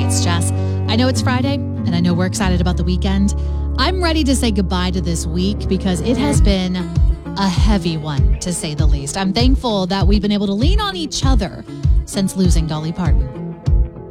it's Jess. I know it's Friday, and I know we're excited about the weekend. I'm ready to say goodbye to this week because it has been a heavy one, to say the least. I'm thankful that we've been able to lean on each other since losing Dolly Parton.